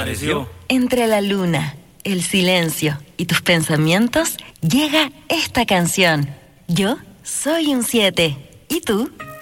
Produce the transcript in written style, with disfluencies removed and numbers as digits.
apareció. Entre la luna, el silencio y tus pensamientos llega esta canción. Yo soy un 7. ¿Y tú?